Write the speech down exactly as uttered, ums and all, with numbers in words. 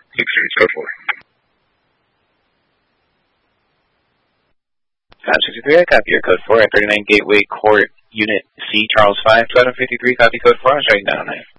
six three, code four. Found sixty-three, I copy your code four at thirty-nine Gateway Court, Unit C, Charles five, two fifty-three, copy code four, I'm shutting down.